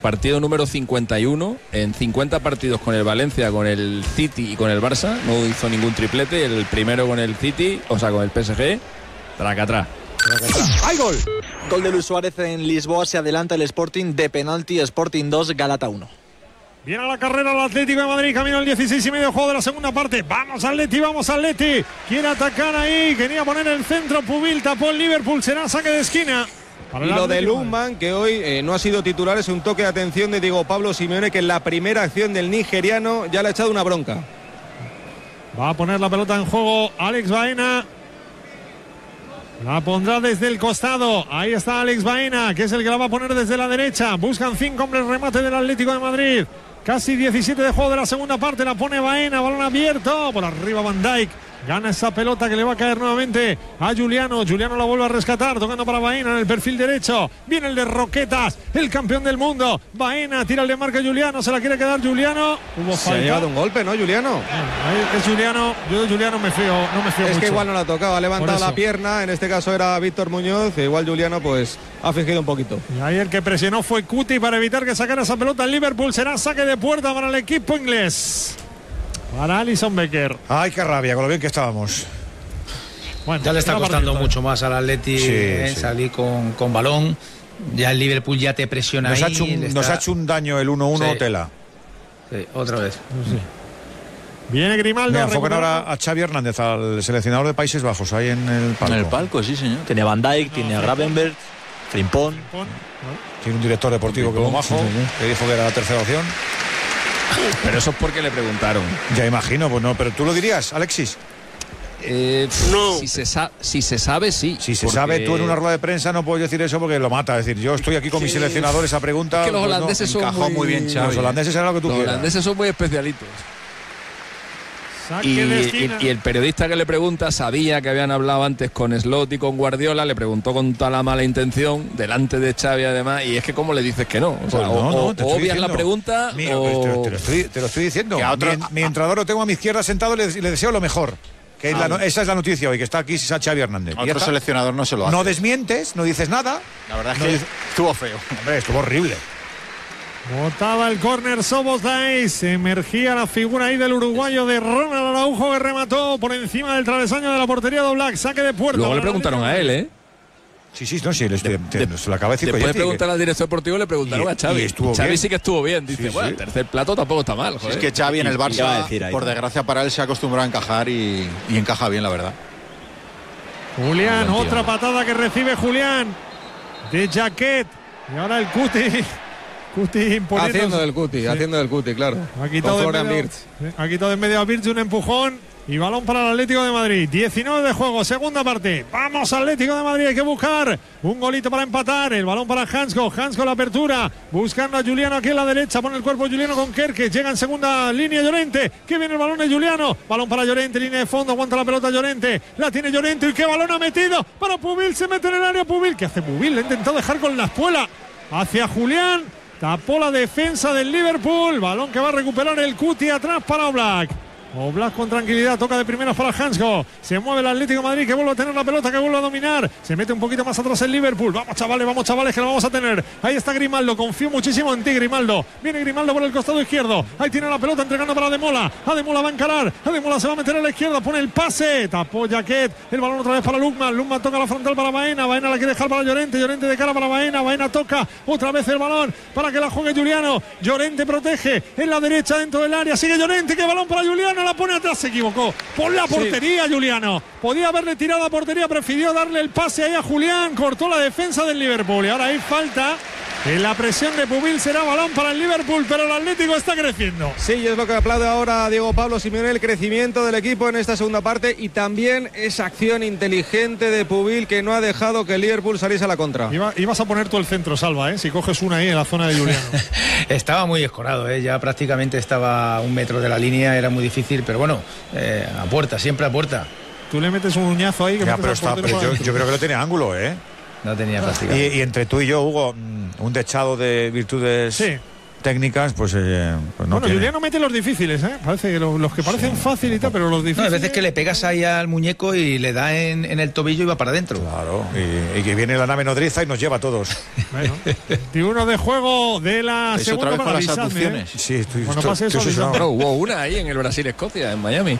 Partido número 51, en 50 partidos con el Valencia, con el City y con el Barça, no hizo ningún triplete. El primero con el City, o sea, con el PSG, tracatrá. ¡Hay gol! Gol de Luis Suárez en Lisboa, se adelanta el Sporting de penalti, Sporting 2, Galata 1. Viene a la carrera el Atlético de Madrid, camino al 16 y medio, juego de la segunda parte. Vamos Atleti. Quiere atacar ahí, quería poner el centro, Pubil tapó el Liverpool, será saque de esquina. Y lo de Lukman, que hoy no ha sido titular, es un toque de atención de Diego Pablo Simeone, que en la primera acción del nigeriano ya le ha echado una bronca. Va a poner la pelota en juego Alex Baena. La pondrá desde el costado. Ahí está Alex Baena, que es el que la va a poner desde la derecha. Buscan 5 hombres, remate del Atlético de Madrid. Casi 17 de juego de la segunda parte. La pone Baena, balón abierto. Por arriba Van Dijk. Gana esa pelota que le va a caer nuevamente a Juliano. Juliano la vuelve a rescatar, tocando para Baena en el perfil derecho. Viene el de Roquetas, el campeón del mundo. Baena tira el de marca Juliano, se la quiere quedar Juliano. Se ha llevado un golpe, ¿no, Juliano? Es Juliano, yo de Juliano no me fío es mucho. Que igual no la tocaba, ha levantado la pierna. En este caso era Víctor Muñoz. Igual Juliano pues ha fingido un poquito. Y ahí el que presionó fue Cuti para evitar que sacara esa pelota el Liverpool. Será saque de puerta para el equipo inglés. Para Alisson Becker. Ay, qué rabia, con lo bien que estábamos. Bueno, ya le está costando mucho más al Atleti salir con balón. Ya el Liverpool ya te presiona nos ahí. Nos ha hecho un daño el 1-1 Tela. Sí, otra vez. Viene Grimaldo. Me enfocan ahora a Xavi Hernández, al seleccionador de Países Bajos, ahí en el palco. En el palco, sí, señor. Tiene Van Dijk, tiene a Gravenberch, Frimpong. Tiene un director deportivo que es majo, que dijo que era la tercera opción. Pero eso es porque le preguntaron. Ya imagino, pues no, pero tú lo dirías, Alexis. No. Si se sabe, sí. Si se sabe, tú en una rueda de prensa no puedes decir eso porque lo mata. Es decir, yo estoy aquí con mi seleccionador, esa pregunta. Es que los holandeses son muy bien, Xavi. Los holandeses eran lo que tú quieras. Los holandeses son muy especialitos. Y el periodista que le pregunta sabía que habían hablado antes con Slot y con Guardiola, le preguntó con toda la mala intención, delante de Xavi además, y es que ¿cómo le dices que no? O sea, o obvias la pregunta Mira, o... te lo estoy diciendo. Mi entrenador lo tengo a mi izquierda sentado y le deseo lo mejor. Que esa es la noticia hoy, que está aquí Xavi Hernández. Otro seleccionador no se lo hace. No desmientes, no dices nada. La verdad es que estuvo feo. Hombre, estuvo horrible. Botaba el córner Szoboszlai, se emergía la figura ahí del uruguayo de Ronald Araujo, que remató por encima del travesaño de la portería de Oblak, saque de puerta. Luego le preguntaron a él, Sí, se lo acaba de decir. Después de preguntar al director deportivo le preguntaron a Xavi. Y Xavi sí que estuvo bien. Dice, bueno, el tercer plato tampoco está mal. Es que Xavi en el Barça, por desgracia para él, se ha acostumbrado a encajar y encaja bien, la verdad. Julián, otra patada que recibe Julián de Jaquet. Y ahora el Cuti imponiendo. Haciendo del Cuti, claro. Ha quitado de medio a Birch, un empujón. Y balón para el Atlético de Madrid. 19 de juego, segunda parte. Vamos, Atlético de Madrid, hay que buscar un golito para empatar. El balón para Hansko la apertura. Buscando a Juliano aquí en la derecha. Pone el cuerpo Juliano con Kerke. Llega en segunda línea Llorente. Que viene el balón de Juliano. Balón para Llorente, línea de fondo. Aguanta la pelota Llorente. La tiene Llorente. Y qué balón ha metido. Para Pubil, se mete en el área Pubil. ¿Qué hace Pubil? Le ha intentado dejar con la espuela hacia Julián. Tapó la defensa del Liverpool. Balón que va a recuperar el Cuti atrás para Oblak. Oblak con tranquilidad, toca de primeras para Hansko. Se mueve el Atlético de Madrid, que vuelve a tener la pelota, que vuelve a dominar. Se mete un poquito más atrás el Liverpool. Vamos chavales, que lo vamos a tener. Ahí está Grimaldo, confío muchísimo en ti, Grimaldo. Viene Grimaldo por el costado izquierdo. Ahí tiene la pelota entregando para Ademola. Ademola va a encarar. Ademola se va a meter a la izquierda, pone el pase. Tapó Jaquet. El balón otra vez para Lukman. Lukman toca la frontal para Baena. Baena la quiere dejar para Llorente. Llorente de cara para Baena. Baena toca otra vez el balón para que la juegue Juliano. Llorente protege en la derecha dentro del área. Sigue Llorente, que balón para Juliano. La pone atrás, se equivocó. Por la portería, Juliano. Podía haberle tirado a portería, prefirió darle el pase ahí a Julián. Cortó la defensa del Liverpool. Y ahora hay falta. En la presión de Pubil será balón para el Liverpool, pero el Atlético está creciendo. Sí, es lo que aplaude ahora Diego Pablo Simeone, el crecimiento del equipo en esta segunda parte y también esa acción inteligente de Pubil que no ha dejado que el Liverpool saliese a la contra. Ibas a poner tú el centro, Salva, si coges una ahí en la zona de Juliano. Estaba muy escorado, ya prácticamente estaba a 1 metro de la línea, era muy difícil, pero bueno, a puerta, siempre a puerta. Tú le metes un uñazo ahí. Pero yo creo que no tiene ángulo, No tenía prácticamente. Y entre tú y yo, Hugo, un dechado de virtudes técnicas, pues no. Bueno, Juliano mete los difíciles, parece que los que parecen fácil y tal, pero los difíciles. No, hay veces que le pegas ahí al muñeco y le da en el tobillo y va para adentro. Claro, y que viene la nave nodriza y nos lleva a todos. Bueno, 21 de juego de la segunda otra vez con las aducciones. Sí, estoy pero hubo una ahí en el Brasil-Escocia, en Miami.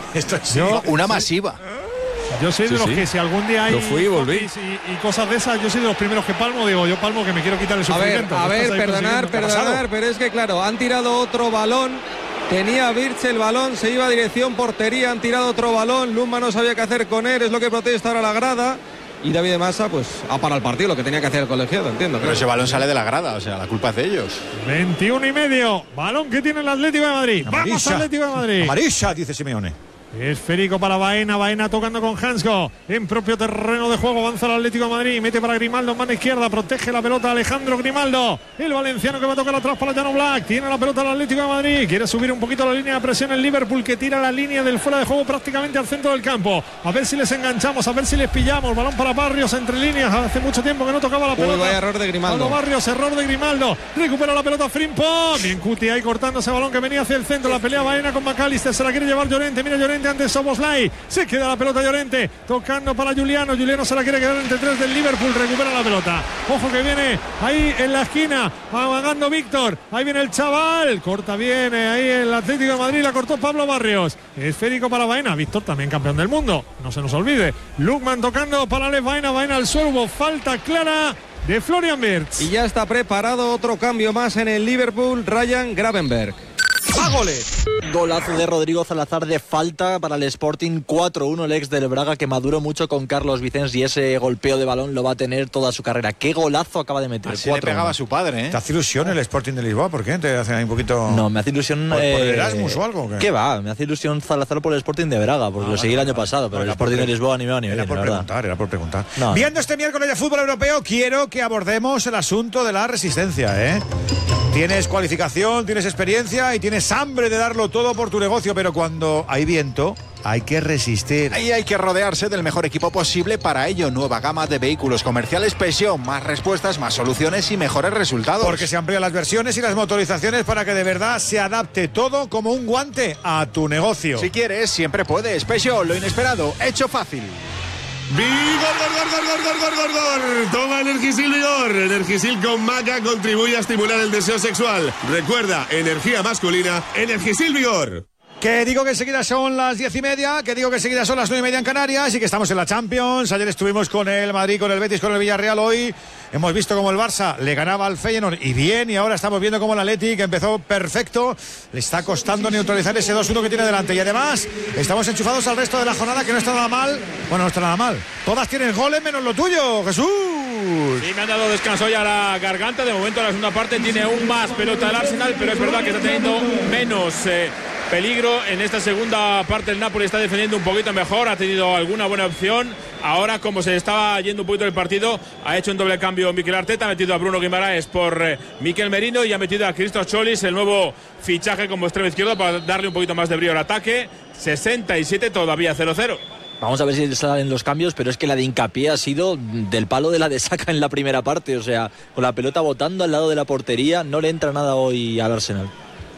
Una masiva. Yo soy de los que si algún día hay volví. y cosas de esas, yo soy de los primeros que palmo, digo, yo palmo que me quiero quitar el sufrimiento. A ver, perdonar, pero es que claro, han tirado otro balón, tenía Birch el balón, se iba a dirección portería, han tirado otro balón, Luma no sabía qué hacer con él, es lo que protesta ahora la grada. Y David de Massa, pues, ha parado el partido, lo que tenía que hacer el colegiado, entiendo. Pero ese balón sale de la grada, o sea, la culpa es de ellos. 21,5, balón que tiene el Atlético de Madrid. Vamos, Atlético de Madrid. Amarilla, dice Simeone. Esférico para Baena tocando con Hansko en propio terreno de juego, avanza el Atlético de Madrid, mete para Grimaldo en mano izquierda, protege la pelota Alejandro Grimaldo, el valenciano que va a tocar atrás para Jan Oblak, tiene la pelota el Atlético de Madrid, quiere subir un poquito la línea de presión el Liverpool, que tira la línea del fuera de juego prácticamente al centro del campo, a ver si les enganchamos, a ver si les pillamos, balón para Barrios entre líneas, hace mucho tiempo que no tocaba la pelota. Vaya error de Grimaldo. Barrios, error de Grimaldo, recupera la pelota Frimpong, bien Cuti ahí cortando ese balón que venía hacia el centro, la pelea Baena con McAllister, se la quiere llevar Llorente, mira Llorente ante Szoboszlai. Se queda la pelota Llorente, tocando para Juliano se la quiere quedar entre tres del Liverpool, recupera la pelota, ojo que viene ahí en la esquina, amagando Víctor, ahí viene el chaval, corta bien ahí el Atlético de Madrid, la cortó Pablo Barrios, esférico para Baena, Víctor también campeón del mundo, no se nos olvide, Lukman tocando para Alex Baena al suelo, hubo falta clara de Florian Wirtz. Y ya está preparado otro cambio más en el Liverpool, Ryan Gravenberch. ¡Goles! Golazo de Rodrigo Salazar de falta para el Sporting, 4-1 el ex del Braga, que maduró mucho con Carlos Vicens, y ese golpeo de balón lo va a tener toda su carrera. ¡Qué golazo acaba de meter! Así le pegaba a su padre, ¿Te hace ilusión el Sporting de Lisboa? ¿Por qué? ¿Te hace ahí un poquito...? No, me hace ilusión... ¿Por el Erasmus o algo? ¿Qué va? Me hace ilusión Salazar por el Sporting de Braga, porque lo seguí el año pasado, pero el Sporting de Lisboa ni me va ni bien, Era por preguntar. No. Viendo este miércoles de fútbol europeo, quiero que abordemos el asunto de la resistencia, ¿eh? Tienes cualificación, tienes experiencia y tienes hambre de darlo todo por tu negocio, pero cuando hay viento hay que resistir. Ahí hay que rodearse del mejor equipo posible. Para ello, nueva gama de vehículos comerciales Peugeot, más respuestas, más soluciones y mejores resultados. Porque se amplían las versiones y las motorizaciones para que de verdad se adapte todo como un guante a tu negocio. Si quieres, siempre puedes. Peugeot, lo inesperado, hecho fácil. ¡Vigor! Toma Energisil Vigor. Energisil con maca contribuye a estimular el deseo sexual. Recuerda, energía masculina, Energisil Vigor. Que digo que enseguida son las 10:30, que digo que enseguida son las 9:30 en Canarias y que estamos en la Champions. Ayer estuvimos con el Madrid, con el Betis, con el Villarreal. Hoy hemos visto cómo el Barça le ganaba al Feyenoord y bien, y ahora estamos viendo cómo el Atleti, que empezó perfecto, le está costando neutralizar ese 2-1 que tiene delante. Y además estamos enchufados al resto de la jornada, que no está nada mal. Bueno, no está nada mal. Todas tienen goles menos lo tuyo, Jesús. Sí, me han dado descanso ya a la garganta. De momento, en la segunda parte tiene aún más pelota el Arsenal, pero es verdad que está teniendo menos peligro. En esta segunda parte el Napoli está defendiendo un poquito mejor, ha tenido alguna buena opción. Ahora, como se estaba yendo un poquito el partido, ha hecho un doble cambio Mikel Arteta, ha metido a Bruno Guimaraes por Mikel Merino y ha metido a Christos Cholis, el nuevo fichaje como extremo izquierdo, para darle un poquito más de brío al ataque. 67, todavía 0-0. Vamos a ver si salen los cambios, pero es que la de hincapié ha sido del palo de la de Saka en la primera parte, o sea, con la pelota botando al lado de la portería, no le entra nada hoy al Arsenal.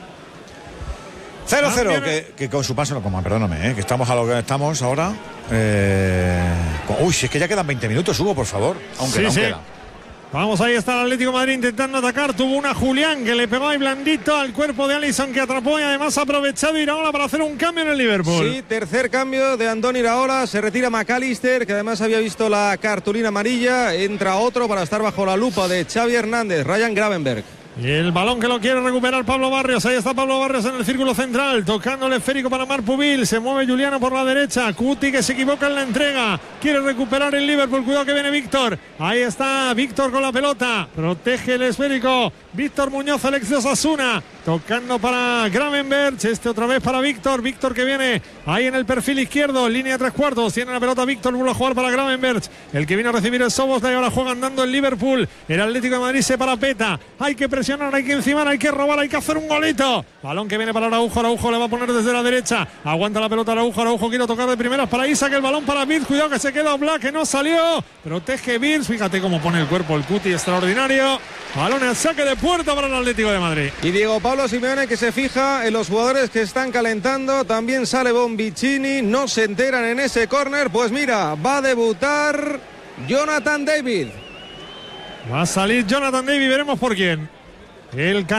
0-0, que con su paso no coman, perdóname, que estamos a lo que estamos ahora. Uy, si es que ya quedan 20 minutos, Hugo, por favor. Aunque sí. Queda. Vamos, ahí está el Atlético de Madrid intentando atacar. Tuvo una Julián que le pegó ahí blandito al cuerpo de Alisson, que atrapó, y además ha aprovechado Iraola para hacer un cambio en el Liverpool. Sí, tercer cambio de Andoni Iraola. Se retira McAllister, que además había visto la cartulina amarilla. Entra otro para estar bajo la lupa de Xavi Hernández, Ryan Gravenberch. Y el balón que lo quiere recuperar Pablo Barrios. Ahí está Pablo Barrios en el círculo central, tocando el esférico para Marc Pubil. Se mueve Juliano por la derecha. Cuti, que se equivoca en la entrega. Quiere recuperar el Liverpool. Cuidado que viene Víctor. Ahí está Víctor con la pelota. Protege el esférico Víctor Muñoz, el ex de Osasuna. Tocando para Gravenberch. Otra vez para Víctor. Víctor que viene ahí en el perfil izquierdo. Línea 3/4. Tiene la pelota Víctor. Vuelve a jugar para Gravenberch. El que vino a recibir el Szoboszlai. Ahora juega andando el Liverpool. El Atlético de Madrid se parapeta. Hay que presionar presionar, hay que encimar, hay que robar, hay que hacer un golito. Balón que viene para Araujo le va a poner desde la derecha. Aguanta la pelota Araujo quiere tocar de primeras para Isaac, el balón para Birz, cuidado que se queda Black, que no salió. Protege Birz, fíjate cómo pone el cuerpo el Cuti, extraordinario. Balón al saque de puerta para el Atlético de Madrid. Y Diego Pablo Simeone, que se fija en los jugadores que están calentando. También sale Bonvicini, no se enteran en ese córner. Pues mira, va a debutar Jonathan David. Va a salir Jonathan David, veremos por quién. El